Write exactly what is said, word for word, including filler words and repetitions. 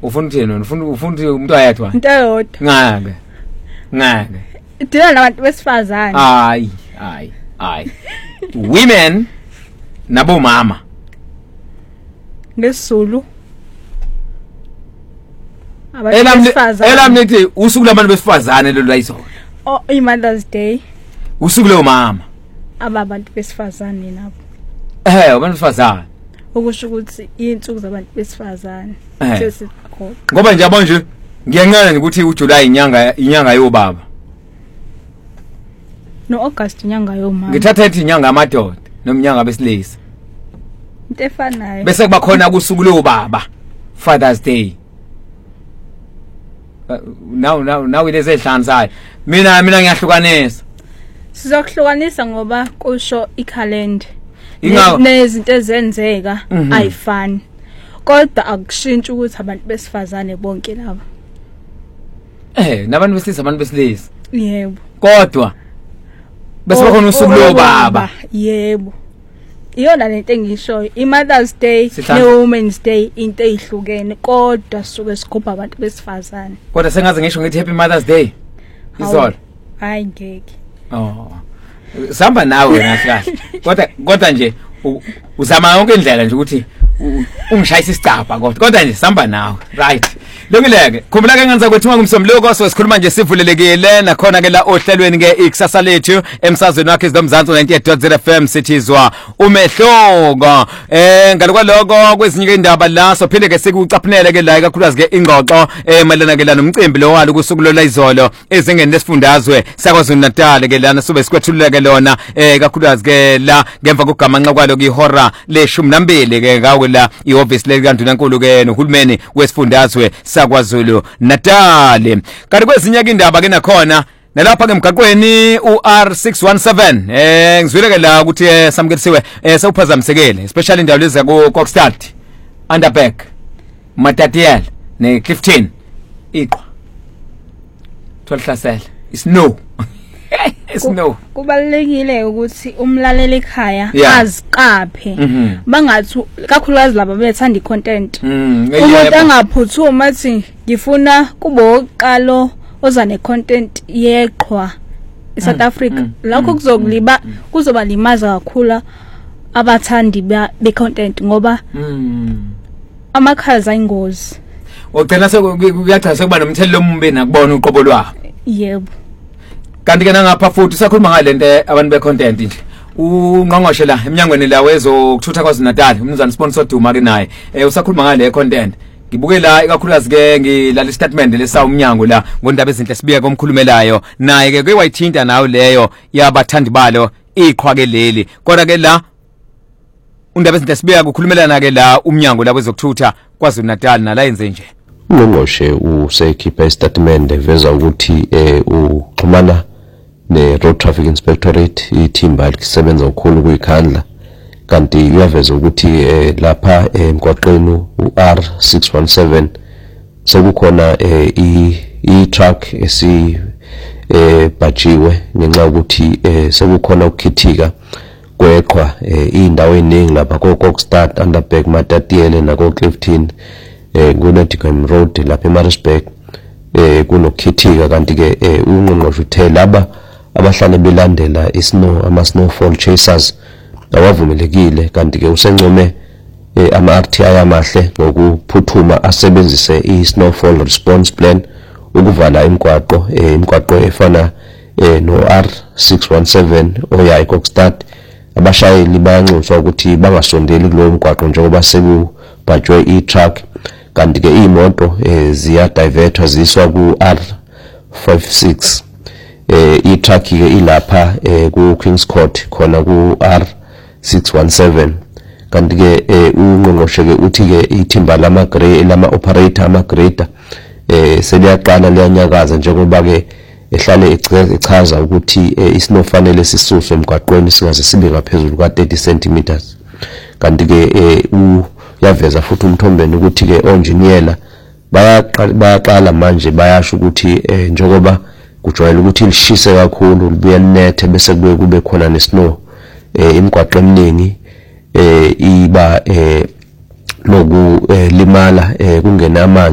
ufuna uthini wena ufuna ufuna umuntu ayedwa into eyodwa ngake ngake idila nabantu besifazane hayi hayi hayi women nabo mama ngesizulu abesifazane elamnithi usuku labantu besifazane lo layizona oh iMother's Day usuku lo mama ababantu besifazane nabo eh abantu besifazane ukusho ukuthi insuku zabantu besifazane sesikho ngoba nje yabo nje ngiyancane ukuthi uJuly inyanga inyanga yobaba no August inyanga yomama ngithatha ithi inyanga amadoda nomnyanga besilisa into efanayo bese kuba khona kusuku lo baba Father's Day now now now ileze ehlanzayo mina mina ngiyahlukanisa sizokuhlukanisa ngoba kusho ikhalenda nezinto ezenzeka ayifani kodwa akushintshi ukuthi abantu besifazane bonke laba eh nabantu besilisa abantu besilisa yebo kodwa bese bakhona usuku lo baba yebo iyona lento engishoyo iMother's Day neWomen's Day into ezihlukene kodwa suke sigubha abantu besifazane kodwa sengaze ngisho ngithi Happy Mother's Day izolo hayi ngeke oh samba nawe kahle kodwa kodwa nje uzama yonke indlela nje ukuthi ungishayisa isicapha kodwa kodwa nje samba nawe right Lungileke khumbula ke ngenza ukuthi ngumsomluko so sikhuluma nje sivulelekile nakhona ke la ohlelweni ke ikusasa lethu emsazweni wakhe izomzansi ninety-eight point zero F M sithizwa umehluko eh ngalokho lokho kwezinye indaba la so phinde ke sikucaphunele ke la kakhulukazi ke ingxoxo emalana ke la nomcimbi lo walo kusuku lo layizolo ezingeni lesifundazwe sakwaZulu Natal ke lana sobe sikwethululeke lona eh kakhulukazi ke la ngemva kogamanxa kwalo kihora leshumi nambili ke ngawe la ioffice le kaNdunankulu ke nohulumeni wesifundazwe sakwaZulu Natal kanti kwezinye indaba ke nakhona nalapha ke emgaqweni u R six one seven eh ngizwileke la ukuthi samkelisiwe eh sawuphazamisekele especially indawo lezi ku Kokstad Underback Matatiel ne Clifton iqhwa twelhlasela isno isno kubalekile ukuthi umlaleli ekhaya aziqaphe bangathi kakhulukazi laba bethanda icontent umuntu angaphuthuma athi ngifuna kubo oqalo oza necontent yeqhwa eSouth Africa lokho kuzokuliba kuzoba limaza kakhulu abathandi becontent ngoba amakhaza ingozi ogcina sekuyachasa kuba nomthelelo ombe nakubona uqobo lwabo yebo kanti ke nangapha futhi sakhuluma ngalento abantu becontent nje ungqongqoshe la eminyangweni la wezokuthutha kwaZulu Natal umnumzana sponsor Duma ke naye eh usakhuluma ngale content ngibuke la ikakhulukazi ke ngilala statement lesa umnyango la ngondaba ezinhle sibike komkhulumelayo naye ke kwayithinta nawo leyo yabathandi balo iqhwa ke leli kodwa ke la undaba ezinhle sibike ukukhulumelana ke la umnyango la wezokuthutha kwaZulu Natal nala yenze nje ungqongqoshe usekhipha istatement eveza ukuthi eh uxhumana ne Road Traffic Inspectorate ithimba lisebenza ukukhulu kuyikhandla kanti uyaveza ukuthi eh, lapha emgwaqeni u R six one seven sekukhona eh, i i truck esi eh bajiwe ngenxa ukuthi eh, sekukhona ukukhithika kweqhwa eh, indawo eningi lapha ko Kokstad Underback Matatiele na ko Clifton eh kuNottingham Road lapha eMaritzburg eh kunokukhithika kanti ke ungqongqoshe uthe laba abahlale belandela isnow ama snowfall chasers awavumelekile kanti ke usencome ama R T I amahle ngokuphuthuma asebenzise i snowfall response plan ukuvala imigwaqo imigwaqo efana no R six one seven oya eKokstad abashayeli bayanxuswa ukuthi bangasondeli kulowo mgwaqo njengoba sekubhajwe i truck kanti ke imoto ziya divertwa ziswa ku R fifty-six eh i truck ke ilapha ku Kings Court khona ku R six one seven kanti ke ungqongqoshe ke uthi ke ithimba lama grade lama operator ama grader eh seliyaqala liyanyakaza njengoba ke ehlale echaza ukuthi isinofanele sisuswe emgwaqweni singaze sibe ngaphezulu ka thirty centimeters kanti ke uyaveza futhi umthombeni ukuthi ke onjiniyela bayaqala manje bayasho ukuthi njengoba kujwayele ukuthi lishise kakhulu libuye linethe bese kube kube khona nesnow eh imigwaqo eminingi eh iba eh loku limala eh kungena amanzi